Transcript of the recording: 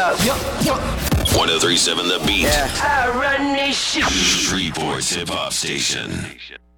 1037 The Beat. Yeah. I run this shit. Shreveport's hip hop station.